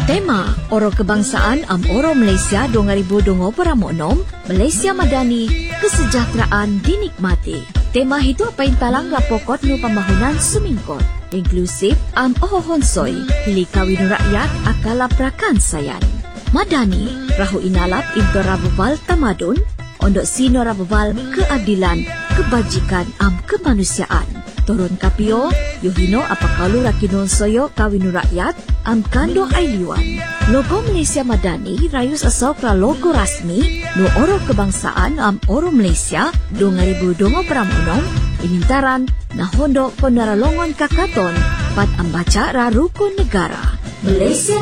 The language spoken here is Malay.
Tema Oro Kebangsaan Oro Malaysia 2026, Malaysia Madani, kesejahteraan dinikmati. Tema itu apa yang talang rapokot nu pembangunan sumingkot, inklusif ohonsoy, hili kawin rakyat akala prakan sayan. Madani, rahu inalap into rababal tamadun, ondok sino rababal keadilan, kebajikan kemanusiaan. Turun kapio, yuhino apakalu rakinon soyo kawin rakyat, kando ailiwan. Logo Malaysia Madani rayus asal kra logo rasmi no Oro Kebangsaan Oro Malaysia 2026 inintaran na hondo konaralongon kakaton pat ambaca rarukun negara Malaysia